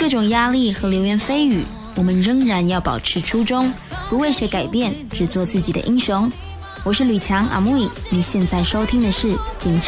各种压力和流言蜚语，我们仍然要保持初衷，不为谁改变，只做自己的英雄。我是吕强阿木，你现在收听的是警察